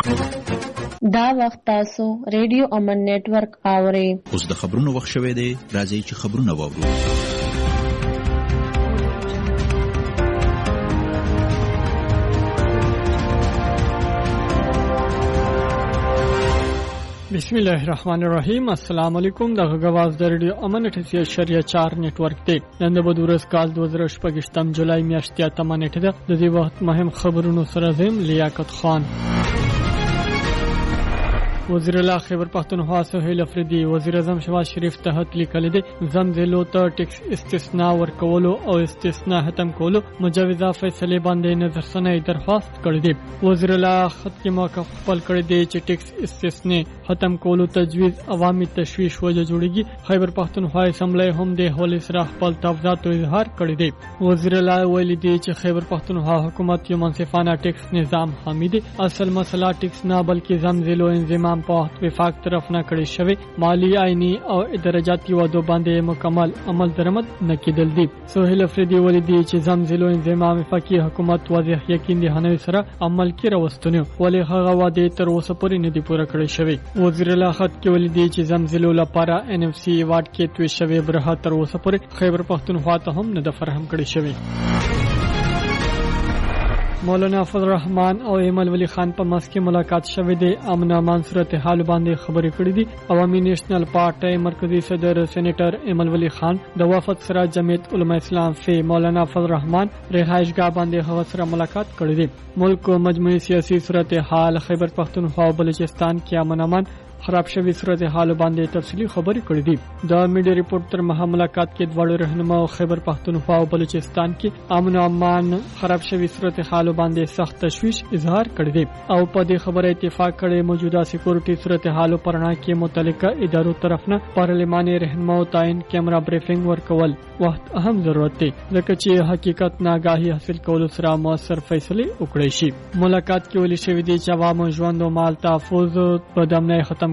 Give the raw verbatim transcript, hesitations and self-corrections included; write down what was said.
دا وخت تاسو ریډیو امن نېټورک اورئ. اوس د خبرونو وخت شوی دی. راځئ چې خبرونه واورو. بسم الله الرحمن الرحیم. السلام علیکم. د غواز د ریډیو امن اټسیا شریعه چار نېټورک دی. نن د بدورس کال دوه زره شپږم جولای میاشتې اتمه نیټه ده. د دې وخت مهم خبرونو سره زم لیاقت خان. وزیر اعلی خیبر پختونخوا سهیل افریدی وزیر اعظم شهباز شریف ته خط لیکلی دی. زمزلو ته ټیکس استثناء ورکولو او استثناء ختم کولو مجوزه فیصله باندې نظرثنۍ درخواست کړې دی. وزیر اعلی خط کې موقف خپل کړی دی چې ټیکس استثناء ختم کولو تجویز عوامي تشویش وجه جوړیږي. خیبر پختونخوا اسمبلی هم د حواله سره خپل تفاوضات اظهار کړی دی. وزیر اعلی ویلي دی چې خیبر پختونخوا حکومت یو منصفانه ټیکس نظام حامی دی. اصل مسله ټیکس نه بلکې زمزلو انضمام په وفاق طرف نه کړی شوی مالی آئینی او درجاتي وادو باندې مکمل عمل درآمد نه کېدل دي. سهیل افریدی ویلي دی چې زمزلو انضمام وفاقي حکومت واضح یقین دهانه سره عمل کې راوستنه ولې هغه واده تر اوسه پورې نه دی پوره کړی شوی. وزیر اعلی خط کې ویلي دی چې زمزلو لپاره ان اف سی ایوارډ کې توی شوی برخه تر اوسه پورې خیبر پختونخوا ته هم نه د فراهم کړی شوی. مولانا فضل الرحمن او ایمل ولی خان په مس کې ملاقات شوه دی. امن امان صورتحال باندې خبرې کړې دي. عوامي نېشنل پارټي مرکزی صدر سېنیټر ایمل ولی خان د وفد سره جمعیت علماء اسلام فی مولانا فضل الرحمن رهایشګاه باندې هغه سره ملاقات کړې دي. ملک او مجموعي سیاسي صورتحال خیبر پختونخوا او بلوچستان کې امن امان خراب شوی صورتحال باندې تفصیلی خبرې کړې دي. د میډیا ریپورت تر مها ملاقات کې دواړو رهنما خیبر پختونخوا او بلوچستان کې امن او امان خراب شوی صورتحال باندې سخت تشویش اظهار کړی دی او په دې خبره اتفاق کړي موجوده سکیورټي صورتحال پرنا کې متعلقه ادارو طرفنه پارلماني رهنما او تعین کیمرا بریفینګ ورکول وخت اهم ضرورت دی ځکه چې حقیقت ناګاهي حاصل کول سره موثر فیصله وکړي شي. ملاقات کې ویل شوی دی چې عوامو ژوند او مال تحفظ په دمنه ختم